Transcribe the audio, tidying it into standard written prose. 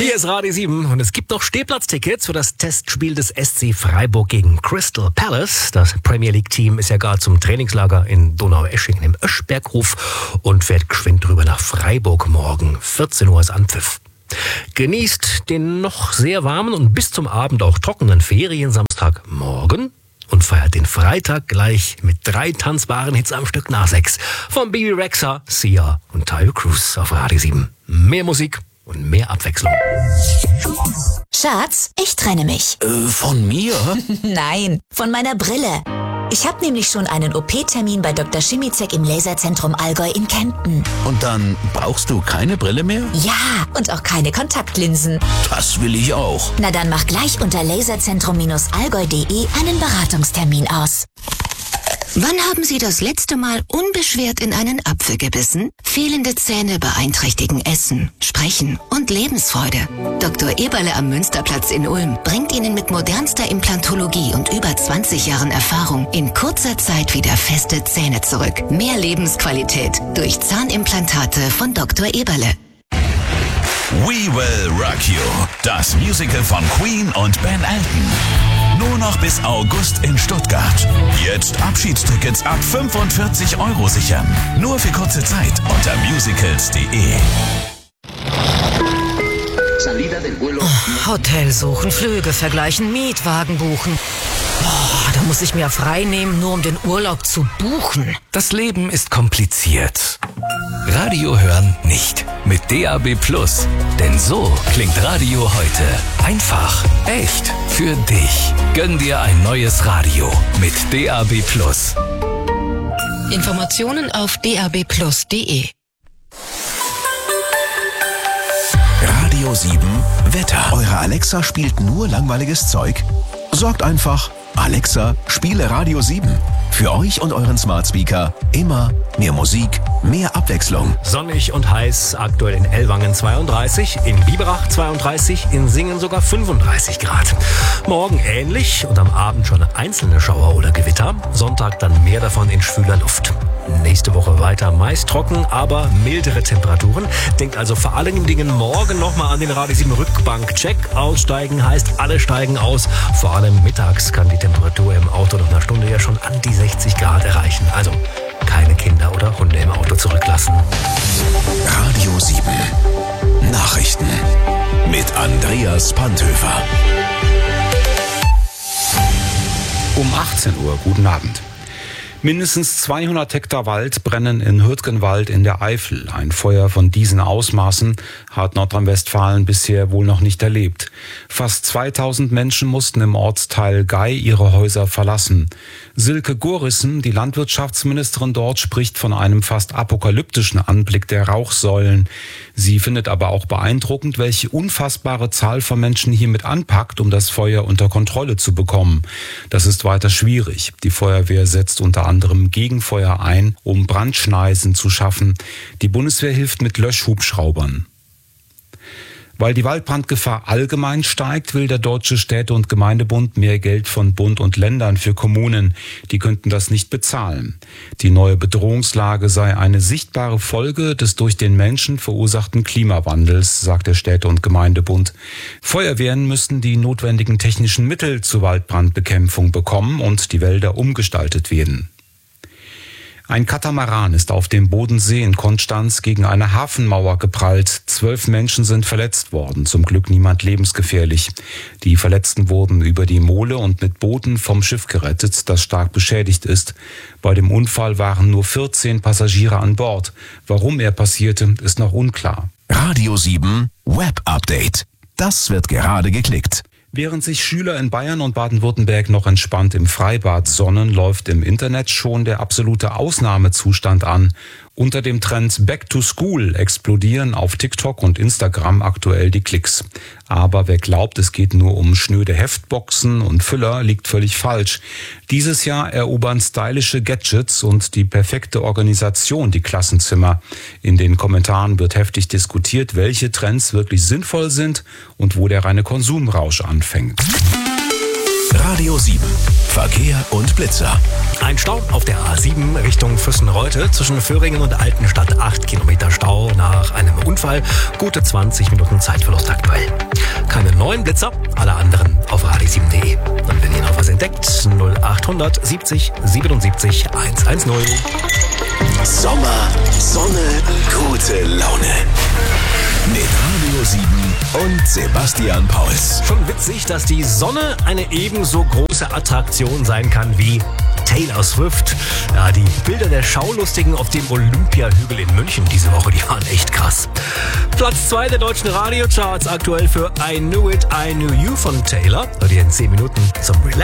Hier ist Radio 7 und es gibt noch Stehplatztickets für das Testspiel des SC Freiburg gegen Crystal Palace. Das Premier League Team ist ja gerade zum Trainingslager in Donaueschingen im Öschberghof und fährt geschwind rüber nach Freiburg morgen. 14 Uhr ist Anpfiff. Genießt den noch sehr warmen und bis zum Abend auch trockenen Feriensamstagmorgen und feiert den Freitag gleich mit 3 tanzbaren Hits am Stück nach 6 von Bebe Rexha, Sia und Tayo Cruz auf Radio 7. Mehr Musik und mehr Abwechslung. Schatz, ich trenne mich. Von mir? Nein, von meiner Brille. Ich habe nämlich schon einen OP-Termin bei Dr. Schimizek im Laserzentrum Allgäu in Kempten. Und dann brauchst du keine Brille mehr? Ja, und auch keine Kontaktlinsen. Das will ich auch. Na dann mach gleich unter laserzentrum-allgäu.de einen Beratungstermin aus. Wann haben Sie das letzte Mal unbeschwert in einen Apfel gebissen? Fehlende Zähne beeinträchtigen Essen, Sprechen und Lebensfreude. Dr. Eberle am Münsterplatz in Ulm bringt Ihnen mit modernster Implantologie und über 20 Jahren Erfahrung in kurzer Zeit wieder feste Zähne zurück. Mehr Lebensqualität durch Zahnimplantate von Dr. Eberle. We Will Rock You, das Musical von Queen und Ben Elton. Nur noch bis August in Stuttgart. Jetzt Abschiedstickets ab 45 € sichern. Nur für kurze Zeit unter musicals.de. Hotel suchen, Flüge vergleichen, Mietwagen buchen. Da muss ich mir frei nehmen, nur um den Urlaub zu buchen. Das Leben ist kompliziert. Radio hören nicht. Mit DAB+. Denn so klingt Radio heute. Einfach, echt, für dich. Gönn dir ein neues Radio mit DAB+. Informationen auf dabplus.de. Radio 7 Wetter. Eure Alexa spielt nur langweiliges Zeug? Sorgt einfach, Alexa, spiele Radio 7. Für euch und euren Smart Speaker immer mehr Musik, mehr Abwechslung. Sonnig und heiß, aktuell in Ellwangen 32, in Biberach 32, in Singen sogar 35 Grad. Morgen ähnlich und am Abend schon einzelne Schauer oder Gewitter. Sonntag dann mehr davon in schwüler Luft. Nächste Woche weiter meist trocken, aber mildere Temperaturen. Denkt also vor allen Dingen morgen nochmal an den Radio 7 Rückbank-Check. Aussteigen heißt, alle steigen aus. Vor allem mittags kann die Temperatur im Auto nach einer Stunde ja schon an die 60 Grad erreichen. Also keine Kinder oder Hunde im Auto zurücklassen. Radio 7 Nachrichten mit Andreas Panthöfer. Um 18 Uhr, guten Abend. Mindestens 200 Hektar Wald brennen in Hürtgenwald in der Eifel. Ein Feuer von diesen Ausmaßen hat Nordrhein-Westfalen bisher wohl noch nicht erlebt. Fast 2000 Menschen mussten im Ortsteil Gei ihre Häuser verlassen. Silke Gorissen, die Landwirtschaftsministerin dort, spricht von einem fast apokalyptischen Anblick der Rauchsäulen. Sie findet aber auch beeindruckend, welche unfassbare Zahl von Menschen hiermit anpackt, um das Feuer unter Kontrolle zu bekommen. Das ist weiter schwierig. Die Feuerwehr setzt unter anderem Gegenfeuer ein, um Brandschneisen zu schaffen. Die Bundeswehr hilft mit Löschhubschraubern. Weil die Waldbrandgefahr allgemein steigt, will der Deutsche Städte- und Gemeindebund mehr Geld von Bund und Ländern für Kommunen. Die könnten das nicht bezahlen. Die neue Bedrohungslage sei eine sichtbare Folge des durch den Menschen verursachten Klimawandels, sagt der Städte- und Gemeindebund. Feuerwehren müssten die notwendigen technischen Mittel zur Waldbrandbekämpfung bekommen und die Wälder umgestaltet werden. Ein Katamaran ist auf dem Bodensee in Konstanz gegen eine Hafenmauer geprallt. 12 Menschen sind verletzt worden, zum Glück niemand lebensgefährlich. Die Verletzten wurden über die Mole und mit Booten vom Schiff gerettet, das stark beschädigt ist. Bei dem Unfall waren nur 14 Passagiere an Bord. Warum er passierte, ist noch unklar. Radio 7 Web Update. Das wird gerade geklickt. Während sich Schüler in Bayern und Baden-Württemberg noch entspannt im Freibad sonnen, läuft im Internet schon der absolute Ausnahmezustand an. Unter dem Trend Back to School explodieren auf TikTok und Instagram aktuell die Klicks. Aber wer glaubt, es geht nur um schnöde Heftboxen und Füller, liegt völlig falsch. Dieses Jahr erobern stylische Gadgets und die perfekte Organisation die Klassenzimmer. In den Kommentaren wird heftig diskutiert, welche Trends wirklich sinnvoll sind und wo der reine Konsumrausch anfängt. Radio 7. Verkehr und Blitzer. Ein Stau auf der A7 Richtung Füssen-Reute zwischen Föhringen und Altenstadt. 8 Kilometer Stau nach einem Unfall. Gute 20 Minuten Zeitverlust aktuell. Keine neuen Blitzer, alle anderen auf radio7.de. Und wenn ihr noch was entdeckt, 0800 70 77 110. Sommer, Sonne, gute Laune. Mit Radio 7 und Sebastian Pauls. Schon witzig, dass die Sonne eine ebenso große Attraktion sein kann wie Taylor Swift. Ja, die Bilder der Schaulustigen auf dem Olympiahügel in München diese Woche, die waren echt krass. Platz 2 der deutschen Radiocharts aktuell für I Knew It, I Knew You von Taylor. Hört ihr in 10 Minuten zum Relax.